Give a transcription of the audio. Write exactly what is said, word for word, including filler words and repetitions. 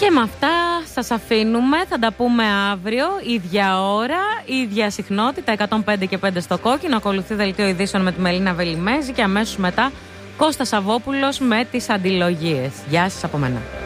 Και με αυτά σας αφήνουμε. Θα τα πούμε αύριο, ίδια ώρα, ίδια συχνότητα, εκατόν πέντε και πέντε στο κόκκινο. Ακολουθεί δελτίο ειδήσεων με τη Μελίνα Βελιμέζη και αμέσως μετά Κώστας Σαββόπουλος με τις αντιλογίες. Γεια σας από μένα.